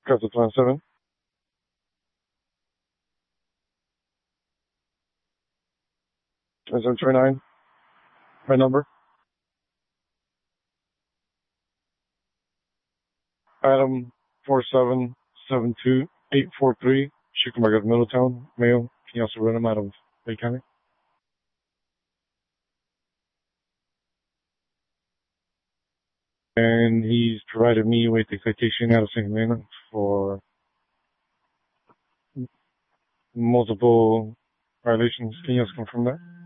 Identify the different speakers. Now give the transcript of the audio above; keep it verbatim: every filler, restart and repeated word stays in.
Speaker 1: Delta twenty-seven. twenty-seven twenty-nine. My number. Adam four seven seven two eight four three. Chickamauga, Middletown. Male. Can you also run him out of Lake County? And he's provided me with a citation out of Saint Helena for multiple violations. Can you also confirm that?